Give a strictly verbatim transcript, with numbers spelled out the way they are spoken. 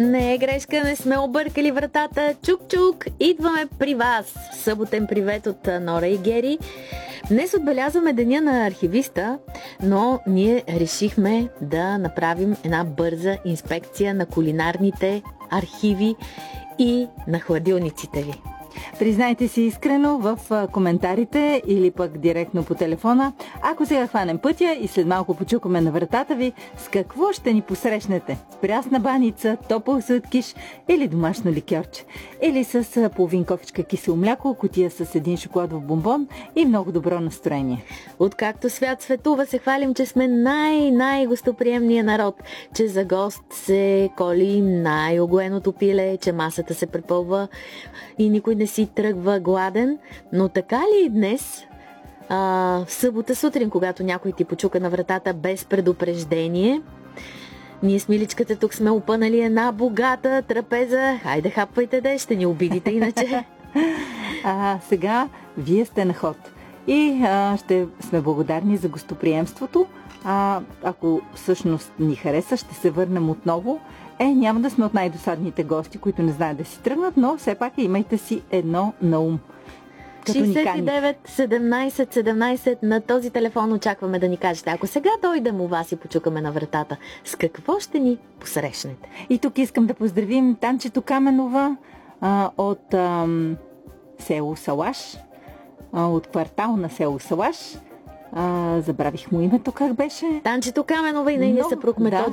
Не е грешка, не сме объркали вратата. Чук-чук, идваме при вас. Съботен привет от Нора и Гери. Днес отбелязваме деня на архивиста, но ние решихме да направим една бърза инспекция на кулинарните архиви и на хладилниците ви. Признайте си искрено в коментарите или пък директно по телефона. Ако сега хванем пътя и след малко почукаме на вратата ви, с какво ще ни посрещнете? Прясна баница, топъл сладкиш или домашно ликьорче? Или с половин кофичка кисело мляко, кутия с един шоколадов бомбон и много добро настроение? Откакто свят светува, се хвалим, че сме най-най-гостоприемния народ, че за гост се коли най-огоеното пиле, че масата се препълва и никой не си тръгва гладен. Но така ли и днес, а, в събота сутрин, когато някой ти почука на вратата без предупреждение, ние с Миличката тук сме опънали една богата трапеза. Хайде, хапвайте де, ще ни обидите иначе. А сега вие сте на ход. И а, ще сме благодарни за гостоприемството. А, ако всъщност ни хареса, ще се върнем отново. Е, няма да сме от най-досадните гости, които не знаят да си тръгнат, но все пак имайте си едно на ум. шейсет и девет седемнайсет седемнайсет на този телефон очакваме да ни кажете. Ако сега дойдем у вас и почукаме на вратата, с какво ще ни посрещнете? И тук искам да поздравим Танчето Каменова а, от ам, село Салаш, а, от квартал на село Салаш. А, забравих му името, как беше? Танчето Каменова и нейния съпруг Методи.